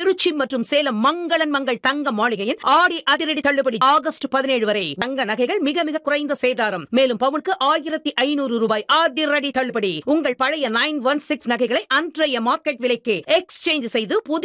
திருச்சி மற்றும் சேலம் மங்களன் மங்கள் தங்க மாளிகையின் ஆடி அதிரடி தள்ளுபடி ஆகஸ்ட் 17 வரை. தங்க நகைகள் மிக மிக குறைந்த சேதாரம். மேலும் பவுனுக்கு 1500 ரூபாய் அதிரடி தள்ளுபடி. உங்கள் பழைய 916 நகைகளை அன்றைய மார்க்கெட் விலைக்கு எக்ஸ்சேஞ்ச் செய்து புதிய